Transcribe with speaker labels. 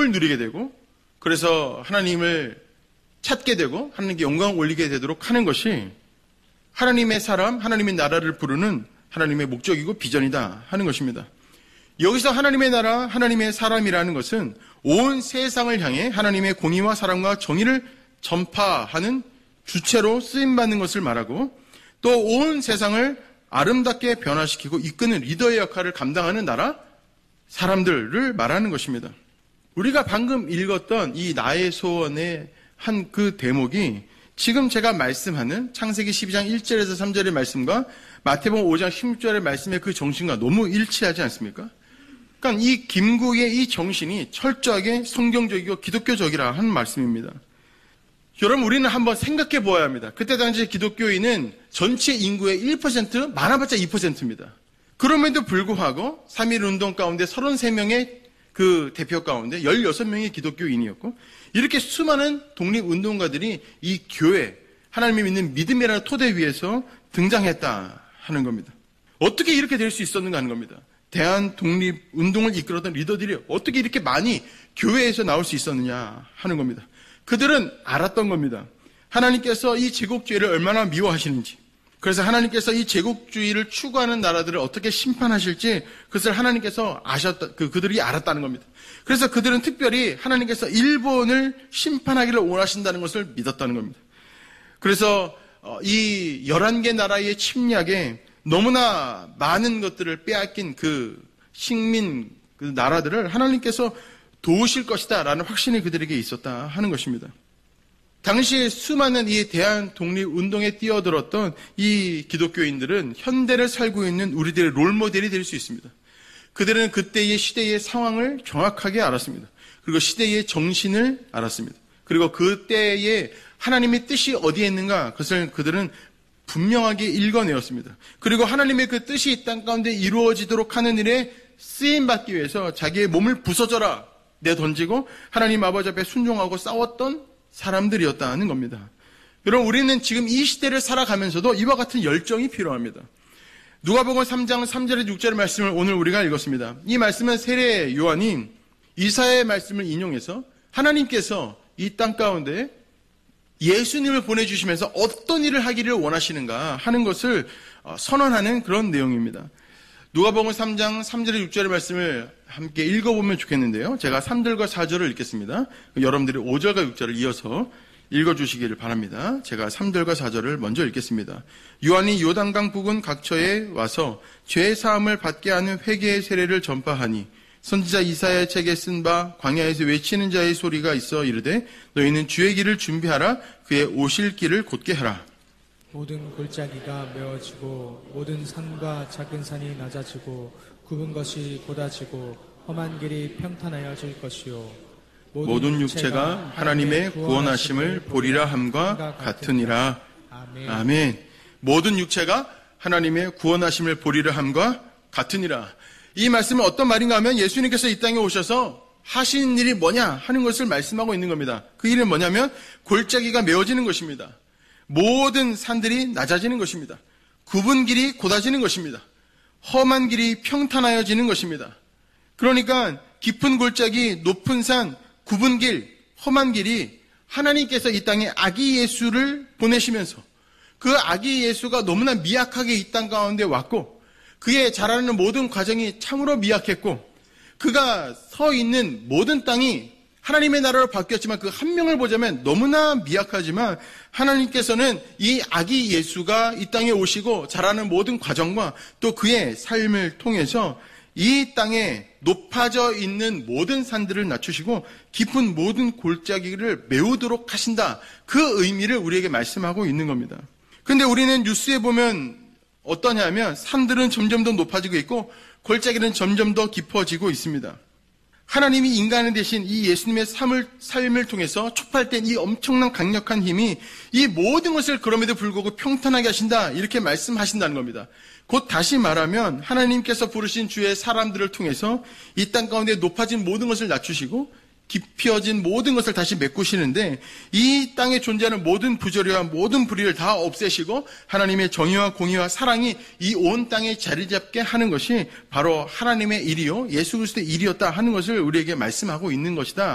Speaker 1: 힘을 누리게 되고 그래서 하나님을 찾게 되고 하나님께 영광을 올리게 되도록 하는 것이 하나님의 사람, 하나님의 나라를 부르는 하나님의 목적이고 비전이다 하는 것입니다. 여기서 하나님의 나라, 하나님의 사람이라는 것은 온 세상을 향해 하나님의 공의와 사랑과 정의를 전파하는 주체로 쓰임받는 것을 말하고 또 온 세상을 아름답게 변화시키고 이끄는 리더의 역할을 감당하는 나라, 사람들을 말하는 것입니다. 우리가 방금 읽었던 이 나의 소원의 한 그 대목이 지금 제가 말씀하는 창세기 12장 1절에서 3절의 말씀과 마태복음 5장 16절의 말씀의 그 정신과 너무 일치하지 않습니까? 그러니까 이 김구의 이 정신이 철저하게 성경적이고 기독교적이라 하는 말씀입니다. 여러분 우리는 한번 생각해 보아야 합니다. 그때 당시 기독교인은 전체 인구의 1%, 많아봤자 2%입니다. 그럼에도 불구하고 3.1운동 가운데 33명의 그 대표 가운데 16명이 기독교인이었고 이렇게 수많은 독립운동가들이 이 교회, 하나님이 믿는 믿음이라는 토대 위에서 등장했다 하는 겁니다. 어떻게 이렇게 될 수 있었는가 하는 겁니다. 대한 독립운동을 이끌었던 리더들이 어떻게 이렇게 많이 교회에서 나올 수 있었느냐 하는 겁니다. 그들은 알았던 겁니다. 하나님께서 이 제국주의를 얼마나 미워하시는지, 그래서 하나님께서 이 제국주의를 추구하는 나라들을 어떻게 심판하실지 그것을 하나님께서 그들이 알았다는 겁니다. 그래서 그들은 특별히 하나님께서 일본을 심판하기를 원하신다는 것을 믿었다는 겁니다. 그래서 이 11개 나라의 침략에 너무나 많은 것들을 빼앗긴 그 식민 그 나라들을 하나님께서 도우실 것이다 라는 확신이 그들에게 있었다 하는 것입니다. 당시 수많은 이 대한 독립운동에 뛰어들었던 이 기독교인들은 현대를 살고 있는 우리들의 롤모델이 될 수 있습니다. 그들은 그때의 시대의 상황을 정확하게 알았습니다. 그리고 시대의 정신을 알았습니다. 그리고 그때의 하나님의 뜻이 어디에 있는가 그것을 그들은 분명하게 읽어내었습니다. 그리고 하나님의 그 뜻이 이 땅 가운데 이루어지도록 하는 일에 쓰임받기 위해서 자기의 몸을 부서져라 내던지고 하나님 아버지 앞에 순종하고 싸웠던 사람들이었다는 겁니다. 여러분 우리는 지금 이 시대를 살아가면서도 이와 같은 열정이 필요합니다. 누가복음 3장 3절에 6절의 말씀을 오늘 우리가 읽었습니다. 이 말씀은 세례 요한이 이사야의 말씀을 인용해서 하나님께서 이 땅 가운데 예수님을 보내주시면서 어떤 일을 하기를 원하시는가 하는 것을 선언하는 그런 내용입니다. 누가복음 3장 3절에 6절의 말씀을 함께 읽어보면 좋겠는데요. 제가 3절과 4절을 읽겠습니다. 여러분들이 5절과 6절을 이어서 읽어주시기를 바랍니다. 제가 3절과 4절을 먼저 읽겠습니다. 요한이 요단강 부근 각처에 와서 죄 사함을 받게 하는 회개의 세례를 전파하니 선지자 이사야의 책에 쓴 바 광야에서 외치는 자의 소리가 있어 이르되 너희는 주의 길을 준비하라 그의 오실 길을 곧게 하라.
Speaker 2: 모든 골짜기가 메워지고 모든 산과 작은 산이 낮아지고 굽은 것이 곧아지고 험한 길이 평탄하여질 것이요
Speaker 1: 모든 육체가 하나님의 구원하심을 보리라 함과 같으니라.
Speaker 2: 아멘.
Speaker 1: 아멘. 모든 육체가 하나님의 구원하심을 보리라 함과 같으니라. 이 말씀은 어떤 말인가 하면 예수님께서 이 땅에 오셔서 하신 일이 뭐냐 하는 것을 말씀하고 있는 겁니다. 그 일은 뭐냐면 골짜기가 메워지는 것입니다. 모든 산들이 낮아지는 것입니다. 굽은 길이 곧아지는 것입니다. 험한 길이 평탄하여지는 것입니다. 그러니까 깊은 골짜기, 높은 산, 굽은 길, 험한 길이 하나님께서 이 땅에 아기 예수를 보내시면서 그 아기 예수가 너무나 미약하게 이 땅 가운데 왔고 그의 자라는 모든 과정이 참으로 미약했고 그가 서 있는 모든 땅이 하나님의 나라로 바뀌었지만 그 한 명을 보자면 너무나 미약하지만 하나님께서는 이 아기 예수가 이 땅에 오시고 자라는 모든 과정과 또 그의 삶을 통해서 이 땅에 높아져 있는 모든 산들을 낮추시고 깊은 모든 골짜기를 메우도록 하신다. 그 의미를 우리에게 말씀하고 있는 겁니다. 그런데 우리는 뉴스에 보면 어떠냐면 산들은 점점 더 높아지고 있고 골짜기는 점점 더 깊어지고 있습니다. 하나님이 인간이 되신 이 예수님의 삶을 통해서 촉발된 이 엄청난 강력한 힘이 이 모든 것을 그럼에도 불구하고 평탄하게 하신다 이렇게 말씀하신다는 겁니다. 곧 다시 말하면 하나님께서 부르신 주의 사람들을 통해서 이 땅 가운데 높아진 모든 것을 낮추시고 깊어진 모든 것을 다시 메꾸시는데 이 땅에 존재하는 모든 부조리와 모든 불의를 다 없애시고 하나님의 정의와 공의와 사랑이 이 온 땅에 자리 잡게 하는 것이 바로 하나님의 일이요 예수 그리스도의 일이었다 하는 것을 우리에게 말씀하고 있는 것이다